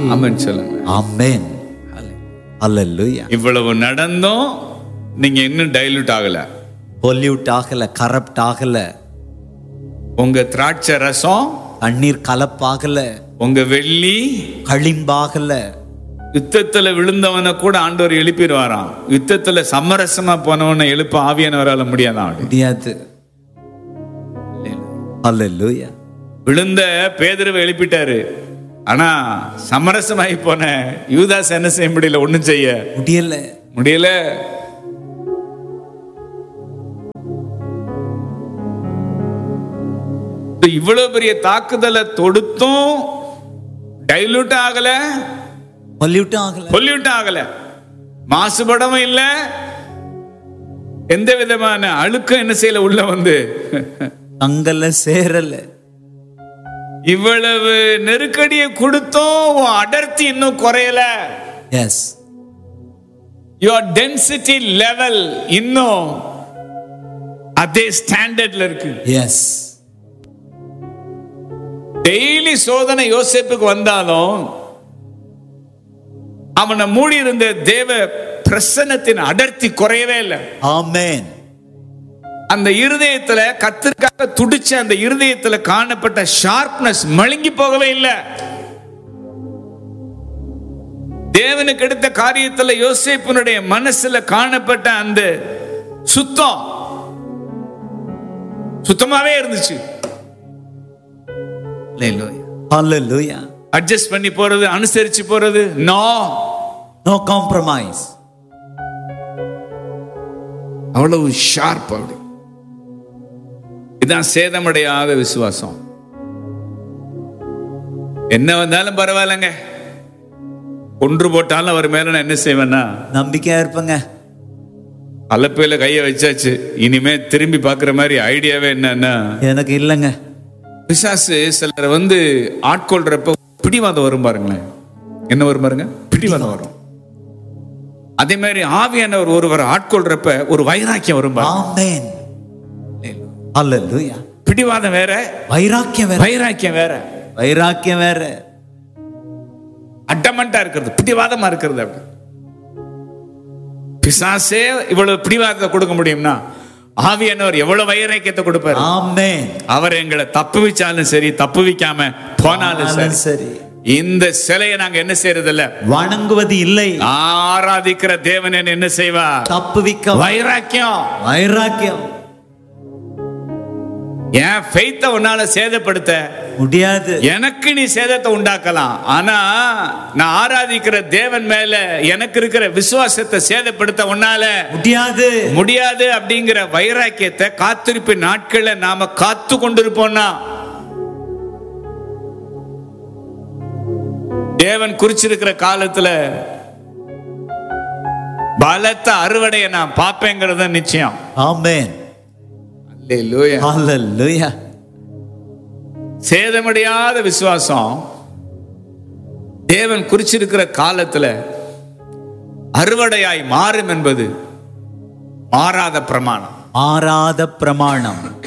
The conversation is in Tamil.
ஆமென் சொல்லுங்க. ஆமென். ஹல்லேலூயா. இவ்வளவு நடந்தும் நீங்க இன்னும் டைலூட் ஆகல, பொல்யூட் ஆகல, கரப்ட் ஆகல, உங்க திராட்சை ரசம் தண்ணீர் கலப்பாகல, உங்க வெள்ளி களிம்பாகல. யுத்தத்துல விழுந்தவனை கூட ஆண்டவர் எழுப்பிடுவாராம். யுத்தத்துல சமரசமா போனவனை எழுப்ப ஆவியானவரால முடியாதான், முடியாது. ஹல்லேலூயா. விழுந்த பேதுருவை எழுப்பிட்டாரு. ஆனா சமரசமாயி போன யூதாஸ் என்ன செய்ய முடியல, ஒண்ணும் செய்ய முடியல. இவ்வளவு பெரிய தாக்குதலை தொடுத்தும் டைலூட் ஆகல, பொல்யூட் ஆகல, மாசுபடவும் இல்ல, எந்த விதமான அழுக்கம் என்ன செய்யல, உள்ள வந்து அங்கல்ல சேரல. இவ்வளவு நெருக்கடியை கொடுத்தும் அடர்த்தி இன்னும் குறையல. எஸ், your density level இன்னும் அதே ஸ்டாண்டர்ட்ல இருக்கு. எஸ், டெய்லி சோதனை யோசேப்புக்கு வந்தாலும் அவனை மூடி இருந்த தேவ பிரசன்னத்தின் அடர்த்தி குறையவே இல்லை. ஆமென். அந்த இருதயத்துல கர்த்தருக்காக துடிச்ச அந்த இருதயத்துல காணப்பட்ட ஷார்ப்னஸ் மழுங்கி போகவே இல்லை. தேவனுக்கு எடுத்த காரியத்துல யோசேப்பினுடைய மனசுல காணப்பட்ட அந்த சுத்தமாவே இருந்துச்சு. ஹல்லேலூயா. அட்ஜஸ்ட் பண்ணி போறது, அனுசரிச்சு போறது, நோ காம்ப்ரமைஸ். அவ்வளவு ஷார்ப். அப்படி இதான் சேதமடையாத விசுவாசம். என்ன வந்தாலும் பரவாயில்லைங்க, கொன்று போட்டாலும் அவர் மேல நான் என்ன செய்வேன்னா நம்பிக்கையா இருப்பேங்க. அலப்பையில கைய வச்சாச்சு, இனிமே திரும்பி பாக்குற மாதிரி ஐடியாவே என்னன்னா எனக்கு இல்லைங்க. பிசாசு சிலர் வந்து ஆட்கொள்றப்ப பிடிவாதம் வரும் பாருங்களேன். என்ன வரும் பாருங்க, பிடிவாதம் வரும். அதே மாதிரி ஆவியானவர் ஒருவர் ஆட்கொள்றப்ப ஒரு வைராக்கியம் வரும் பாருங்க. ஆமென். ஹல்லேலூயா. பிடிவாதம் வேற, வைராக்கியம் வேற. வைராக்கியம் வேற. அட்டமண்டா இருக்கிறது, பிடிவாதமா இருக்கிறது. அப்படி பிசாசே இவ்வளவு பிடிவாதத்தை கொடுக்க முடியும்னா ஆவியானவர் எவ்வளவு வைராக்கியத்தை கொடுப்பாரு. ஆமென். அவர் எங்களை தப்புவிச்சாலும் சரி, தப்புவிக்காம போனாலும் சரி, இந்த சிலையை நாங்க என்ன செய்யறது இல்ல, வணங்குவது இல்லை. ஆராதிக்கிற தேவன் என்ன செய்வா, தப்புவிக்க. வைராக்கியம். என் ஃபெய்த்தை உன்னால சேதப்படுத்த முடியாது. எனக்கு நீ சேதத்தை உண்டாக்கலாம், ஆனா நான் ஆராதிக்கிற தேவன் மேல எனக்கு இருக்கிற விசுவாசத்தை சேதப்படுத்த உன்னால முடியாது. அப்படிங்கிற வைராக்கியத்தை காத்திருப்பு நாட்களை நாம காத்து கொண்டிருப்போம்னா தேவன் குறிச்சிருக்கிற காலத்துல பலத்த அறுவடையை நான் பார்ப்பேங்கிறது நிச்சயம். ஆமென். ஹல்லேலூயா. சேதமடையாத விசுவாசம் தேவன் குறிச்சிருக்கிற காலத்துல அறுவடையாய் மாறும் என்பது மாறாத பிரமாணம்.